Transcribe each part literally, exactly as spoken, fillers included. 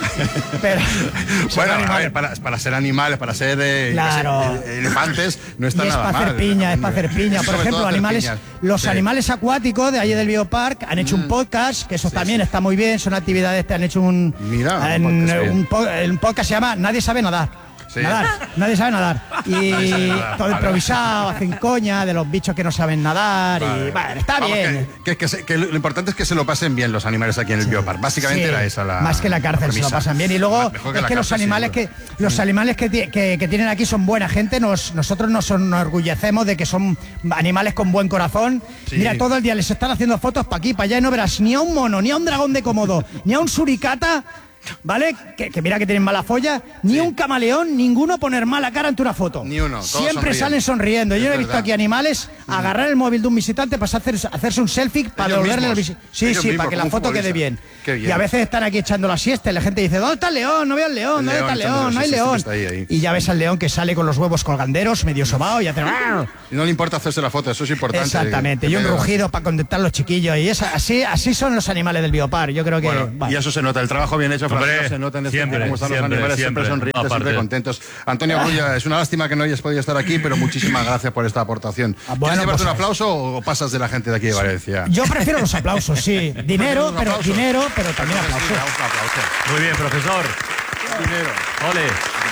Pero, bueno, a ver, para, para ser animales, para ser eh, claro. ser, eh, elefantes, no está y nada es para hacer mal. piña, es para hacer piña. Por Sobre ejemplo, todo hacer animales, piñas. los Sí. animales acuáticos de allí del Biopark han hecho mm. un podcast, que eso sí, también sí. está muy bien, son actividades que han hecho un, Mira, en, un, podcast, un, po, un podcast se llama Nadie sabe nadar. Sí. Nadar, nadie sabe nadar. Y sabe nadar. Todo improvisado, hacen coña de los bichos que no saben nadar. Vale. Y bueno, está Vamos, bien. Que, que, que, se, que lo importante es que se lo pasen bien los animales aquí en el sí. Biopark. Básicamente sí. era esa la. Más que la cárcel, la se lo pasan bien. Y luego que es que los animales que los animales que, que, que tienen aquí son buena gente. Nos, nosotros nos enorgullecemos de que son animales con buen corazón. Sí. Mira, todo el día les están haciendo fotos para aquí, para allá y no verás ni a un mono, ni a un dragón de Komodo, ni a un suricata. ¿Vale? Que, que mira que tienen mala folla. Ni sí. un camaleón, ninguno poner mala cara ante una foto. Ni uno. Siempre sonriendo. salen sonriendo. Yo es he visto verdad. aquí animales mm. agarrar el móvil de un visitante para hacer, hacerse un selfie para devolverle el visitante. Sí, Ellos sí, mismos, para que la foto quede bien. bien. Y a veces están aquí echando la siesta y la gente dice, ¿dónde está el león? No veo al león, ¿dónde está el león? No hay león. Ahí, ahí. Y ya ves al león que sale con los huevos colganderos, medio sobao y hace... Y no le importa hacerse la foto, eso es importante. Exactamente. Y un rugido para contentar a los chiquillos. Y es, así, así son los animales del Biopark. Yo creo que... Bueno, vale. Y eso se nota, el trabajo bien hecho, Francisco, se nota en este siempre, cómo están siempre, los animales, siempre, siempre sonrientes, aparte. siempre contentos. Antonio Grulla, es una lástima que no hayas podido estar aquí, pero muchísimas gracias por esta aportación. Ah, bueno, ¿Quieres llevarte pues, un aplauso o pasas de la gente de aquí de Valencia? Yo prefiero los aplausos, sí. Dinero, pero aplausos? dinero, pero también sí, aplausos. Sí, un aplauso. Muy bien, profesor. Dinero. Ole.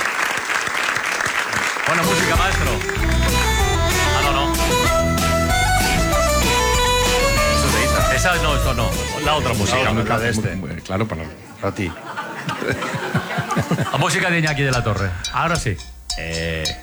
Buena música, maestro. Ah, no, no. Eso se dice. Esa no, eso no. La otra música. No, no, de este. Claro, para, para ti. La música de Iñaki de la Torre. Ahora sí. Eh...